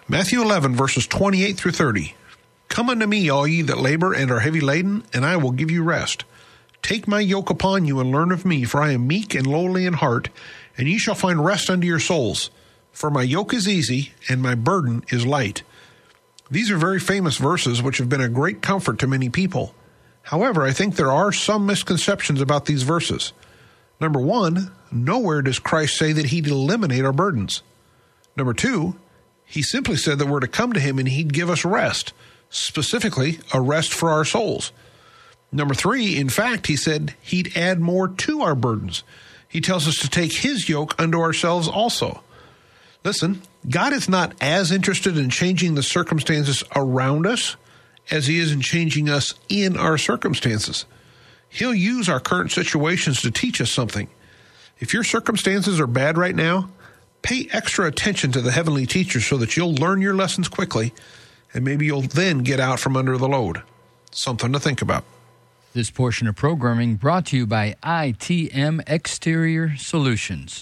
Matthew 11, verses 28 through 30. Come unto me, all ye that labor and are heavy laden, and I will give you rest. Take my yoke upon you and learn of me, for I am meek and lowly in heart, and ye shall find rest unto your souls. For my yoke is easy, and my burden is light. These are very famous verses which have been a great comfort to many people. However, I think there are some misconceptions about these verses. Number one, nowhere does Christ say that he'd eliminate our burdens. Number two, he simply said that we're to come to him and he'd give us rest, specifically a rest for our souls. Number three, in fact, he said he'd add more to our burdens. He tells us to take his yoke unto ourselves also. Listen, God is not as interested in changing the circumstances around us as he is in changing us in our circumstances. He'll use our current situations to teach us something. If your circumstances are bad right now, pay extra attention to the heavenly teacher so that you'll learn your lessons quickly, and maybe you'll then get out from under the load. Something to think about. This portion of programming brought to you by ITM Exterior Solutions.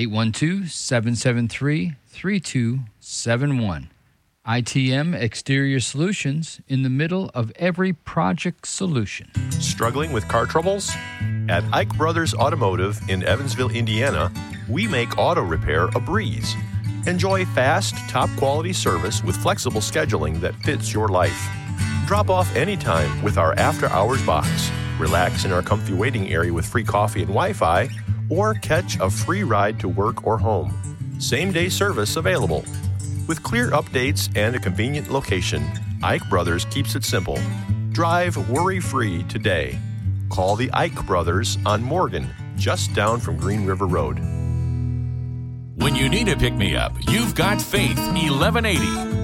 812-773-3271. ITM Exterior Solutions, in the middle of every project solution. Struggling with car troubles? At Ike Brothers Automotive in Evansville, Indiana, we make auto repair a breeze. Enjoy fast, top-quality service with flexible scheduling that fits your life. Drop off anytime with our after-hours box. Relax in our comfy waiting area with free coffee and Wi-Fi, or catch a free ride to work or home. Same-day service available. With clear updates and a convenient location, Ike Brothers keeps it simple. Drive worry-free today. Call the Ike Brothers on Morgan, just down from Green River Road. When you need a pick-me-up, you've got Faith 1180.